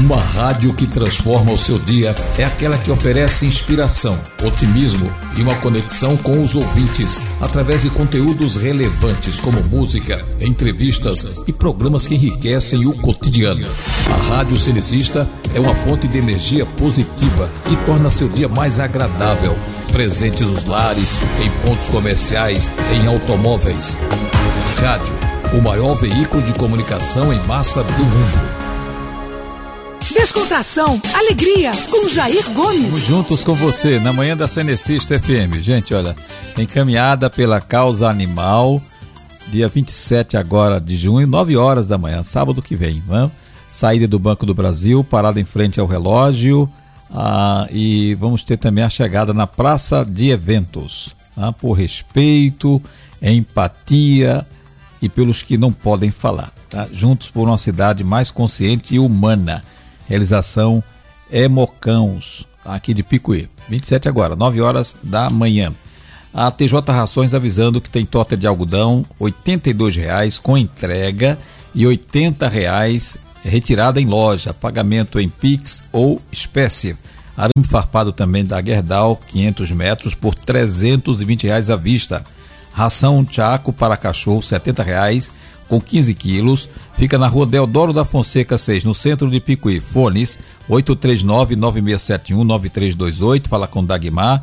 Uma rádio que transforma o seu dia é aquela que oferece inspiração, otimismo e uma conexão com os ouvintes através de conteúdos relevantes como música, entrevistas e programas que enriquecem o cotidiano. A Rádio Cenecista é uma fonte de energia positiva que torna seu dia mais agradável, presente nos lares, em pontos comerciais, em automóveis. Rádio, o maior veículo de comunicação em massa do mundo. Descontração, alegria, com Jair Gomes. Estamos juntos com você na manhã da Cenecista FM. Gente, olha, encaminhada pela causa animal, dia 27 agora de junho, 9 horas da manhã, sábado que vem, né? Saída do Banco do Brasil, parada em frente ao relógio, e vamos ter também a chegada na Praça de Eventos, tá? Por respeito, empatia e pelos que não podem falar, tá? Juntos por uma cidade mais consciente e humana. Realização Hemocãos, aqui de Picuí. 27 agora, 9 horas da manhã. A TJ Rações avisando que tem torta de algodão R$ 82,00 com entrega e R$ 80,00 retirada em loja, pagamento em Pix ou espécie. Arame farpado também da Gerdau, 500 metros por R$ 320,00 à vista. Ração Chaco para cachorro, R$ 70,00 com 15 quilos. Fica na rua Deodoro da Fonseca 6, no centro de Picuí. Fones 839-9671-9328, fala com Dagmar.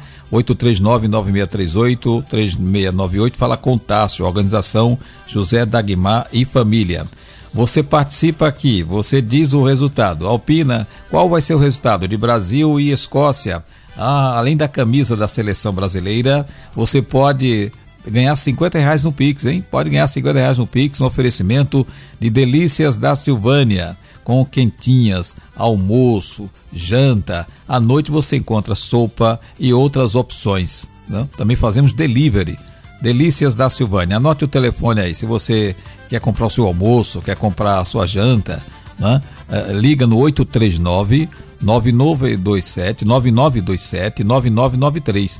839-9638-3698, fala com Tássio. Organização José Dagmar e Família. Você participa aqui, você diz o resultado, opina qual vai ser o resultado de Brasil e Escócia. Além da camisa da seleção brasileira, você pode ganhar R$50 no Pix, hein? Pode ganhar R$50 no Pix, um oferecimento de Delícias da Silvânia, com quentinhas, almoço, janta. À noite você encontra sopa e outras opções, né? Também fazemos delivery. Delícias da Silvânia. Anote o telefone aí, se você quer comprar o seu almoço, quer comprar a sua janta, né? Liga no 839-9927-9993.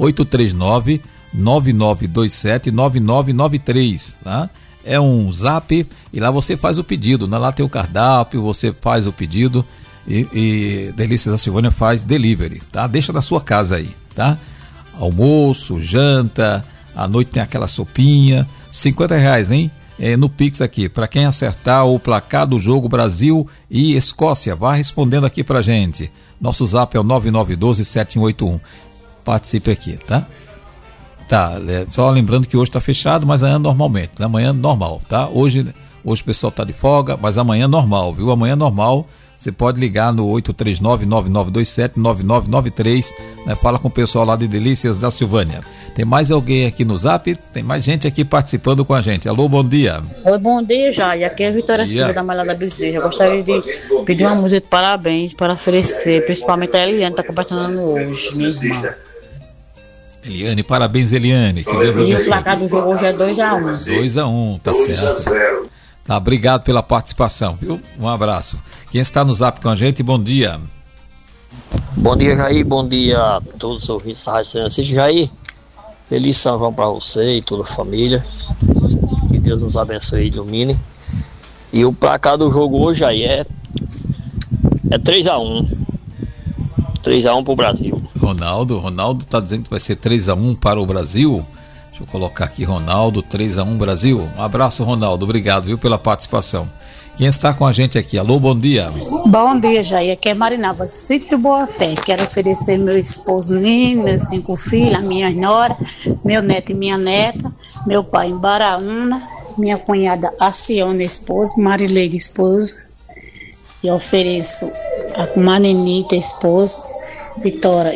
839-9927-9993, tá? É um zap e lá você faz o pedido, né? Lá tem o cardápio, você faz o pedido e Delícias da Silvânia faz delivery, tá? Deixa na sua casa aí, tá? Almoço, janta, à noite tem aquela sopinha, R$50, hein? No Pix aqui, para quem acertar o placar do jogo Brasil e Escócia, vá respondendo aqui pra gente. Nosso zap é o 9912-7181. Participe aqui, tá? Tá, só lembrando que hoje está fechado, mas amanhã normalmente, né? Amanhã normal, tá? Hoje o pessoal tá de folga, mas amanhã normal, viu? Amanhã normal, você pode ligar no 839-9927-9993, né? Fala com o pessoal lá de Delícias da Silvânia. Tem mais alguém aqui no Zap? Tem mais gente aqui participando com a gente. Alô, bom dia. Oi, bom dia, Jair. Aqui é a Vitória Silva da Malhada Bezerra. Eu gostaria de pedir uma música de parabéns para oferecer, principalmente a Eliane, que está completando hoje, minha irmã. Eliane, parabéns, Eliane. Que Deus abençoe. E o placar do jogo hoje é 2-1. 2-1, tá certo. Tá, obrigado pela participação, viu? Um abraço. Quem está no Zap com a gente, bom dia. Bom dia, Jair. Bom dia a todos os ouvintes da Rádio Cenecista. Jair, feliz São João para você e toda a família. Que Deus nos abençoe e ilumine. E o placar do jogo hoje, Jair, é 3-1. 3-1 para o Brasil. Ronaldo tá dizendo que vai ser 3-1 para o Brasil. Deixa eu colocar aqui, Ronaldo, 3-1 Brasil. Um abraço, Ronaldo, obrigado, viu, pela participação. Quem está com a gente aqui? Alô, bom dia. Bom dia, Jair. Aqui é Marinalva, Sítio Boa Fé. Quero oferecer meu esposo Nino, meus 5 filhos, a minha nora, meu neto e minha neta, meu pai em Baraúna, minha cunhada Acione, esposa, Marileide, esposa. E ofereço a Manenita, esposa, Vitória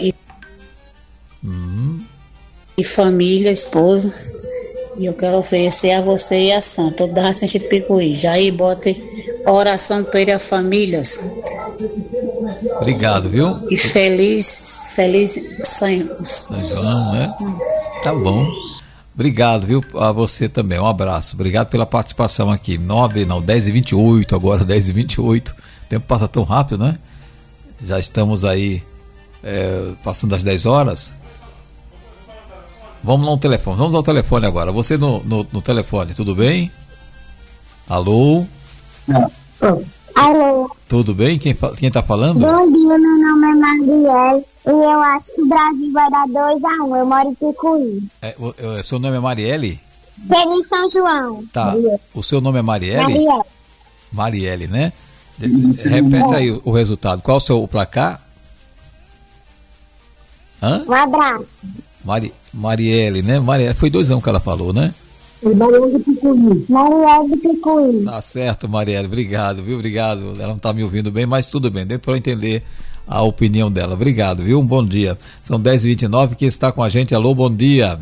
e família, esposa. E eu quero oferecer a você e a Santa, toda a raça de Picuí. Jair, bote oração para as famílias. Obrigado, viu? E feliz São João, né? Tá bom. Obrigado, viu? A você também. Um abraço. Obrigado pela participação aqui. 10h28, agora 10h28. O tempo passa tão rápido, né? Já estamos aí passando das 10 horas. Vamos ao telefone agora. Você no telefone, tudo bem? Alô? Alô? Tudo bem? Quem tá falando? Bom dia, meu nome é Marielle e eu acho que o Brasil vai dar 2-1. Eu moro em Picuí. Seu nome é Marielle? Feliz São João. Tá. Marielle. O seu nome é Marielle? Marielle, né? Repete aí o resultado. Qual é o placar? Um abraço. Marielle, né? Marielle, foi 2-1 que ela falou, né? Marielle de Picuí. Tá certo, Marielle. Obrigado, viu? Obrigado. Ela não tá me ouvindo bem, mas tudo bem. Deu para eu entender a opinião dela. Obrigado, viu? Um bom dia. São 10h29. Quem está com a gente? Alô, bom dia.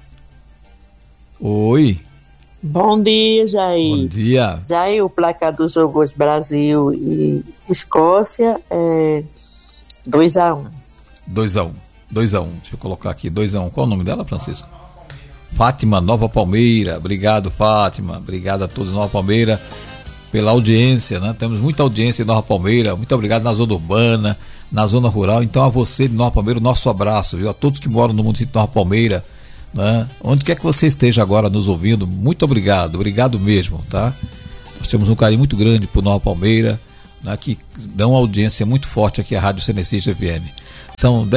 Oi. Bom dia, Jair. Bom dia. Jair, o placar do jogo hoje, Brasil e Escócia é 2-1. 2-1. Deixa eu colocar aqui. 2-1. Qual o nome dela, Francisco? Fátima, Nova Palmeira. Obrigado, Fátima. Obrigado a todos Nova Palmeira pela audiência, né? Temos muita audiência em Nova Palmeira. Muito obrigado na zona urbana, na zona rural. Então a você de Nova Palmeira, o nosso abraço, viu? A todos que moram no município de Nova Palmeira, né? Onde quer que você esteja agora nos ouvindo, muito obrigado mesmo, tá? Nós temos um carinho muito grande por Nova Palmeira, né? Que dão uma audiência muito forte aqui à Rádio Cenecista FM. São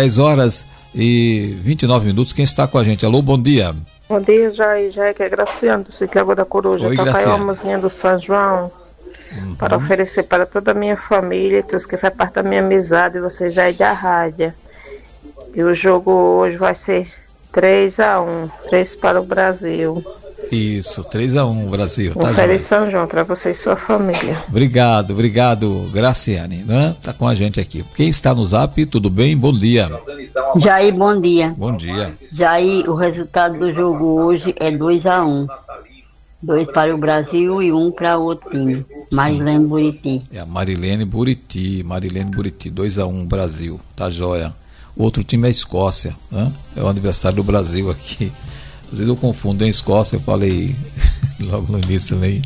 10h29. Quem está com a gente? Alô, bom dia. Bom dia, Jair, que é Graciano, do Sítio Lagoa da Coruja. Oi, Toca aí Graciano. uma musiquinha do São João, para oferecer para toda a minha família, todos que fazem parte da minha amizade, você Jair da rádio. E o jogo hoje vai ser 3-1, 3 para o Brasil. Isso, 3-1 Brasil. Um feliz São João para você e sua família. Obrigado, Graciane, né? Tá com a gente aqui. Quem está no Zap, tudo bem? Bom dia. Jair, bom dia. Bom dia. Jair, o resultado do jogo hoje é 2-1. 2 para o Brasil e 1 para o outro time. Marilene Buriti. É a Marilene Buriti, 2-1 Brasil, tá joia. O outro time é a Escócia, né? É o aniversário do Brasil aqui. Às vezes eu confundo em Escócia, eu falei logo no início também.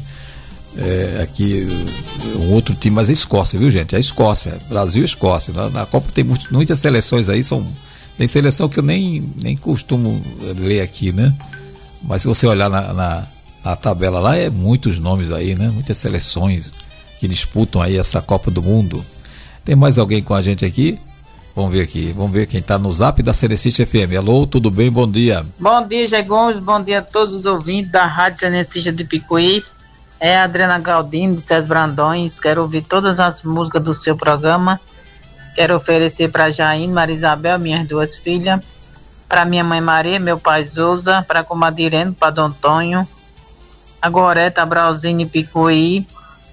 Aqui um outro time, mas é Escócia, viu, gente? É Escócia, Brasil e Escócia. Na Copa tem muitas seleções aí, tem seleção que eu nem costumo ler aqui, né? Mas se você olhar na tabela lá, é muitos nomes aí, né? Muitas seleções que disputam aí essa Copa do Mundo. Tem mais alguém com a gente aqui? Vamos ver quem está no Zap da Cenecista FM. Alô, tudo bem? Bom dia. Bom dia, Jair Gomes, bom dia a todos os ouvintes da Rádio Cenecista de Picuí. É a Adriana Galdino, de César Brandões. Quero ouvir todas as músicas do seu programa. Quero oferecer para Jaine, Maria Isabel, minhas 2 filhas, para minha mãe Maria, meu pai Souza, para a comadre Irene, para Dom Tonho, a Goreta, a Brauzinho Picuí,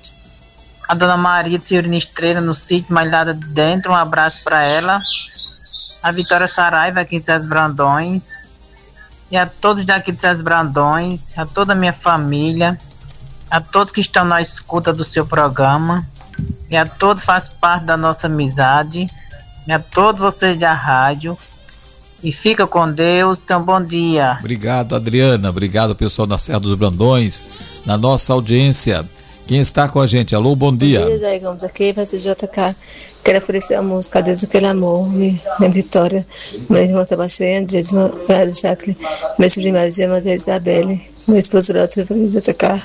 a Dona Maria de Cirina Estrela, no sítio Malhada de Dentro, um abraço para ela, a Vitória Saraiva, aqui em César Brandões, e a todos daqui de César Brandões, a toda a minha família, a todos que estão na escuta do seu programa, e a todos que fazem parte da nossa amizade, e a todos vocês da rádio, e fica com Deus, então bom dia. Obrigado, Adriana, obrigado pessoal da Serra dos Brandões, na nossa audiência. Quem está com a gente? Alô, bom dia. Bom dia, Jair Gomes, aqui vai ser JK. Quero oferecer a música Deus aquele amor, minha Vitória, meu irmão Sebastião, Andrés, meu velho Jacques, meu sobrinho Maria, Maria Isabelle, meu esposo Lotto, JK.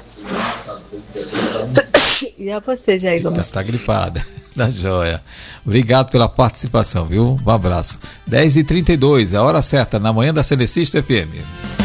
E a você, Jair Gomes. Tá gripada, tá joia. Obrigado pela participação, viu? Um abraço. 10h32, a hora certa, na manhã da Cenecista FM.